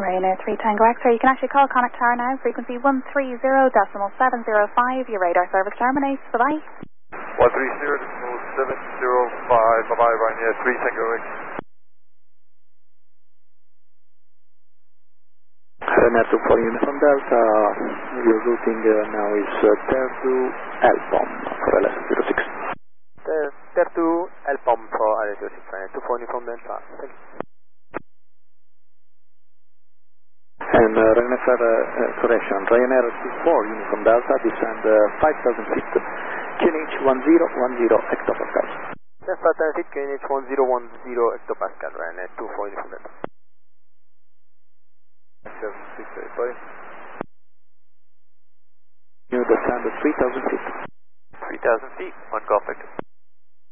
Ryanair 3 Tango X-ray. You can actually call Connacht Tower now. Frequency 130.705. Your radar service terminates. Bye-bye. 130.705. Bye-bye, Ryanair 3 Tango X. Ryanair 24 Uniform Delta. Your routing now is Tertu Elpom for LS06. Tertu Elpom for LS06. Ryanair 24 Uniform Delta. Thank you. And Ryanair correction, Ryanair 24 Uniform Delta, descend 5,000 feet, QNH 1010 hectopascal. 5,000 feet, QNH 1010 hectopascal, Ryanair 24 Uniform Delta. 768, You descend 3,000 feet. 3,000 feet, 1 Golf Victor.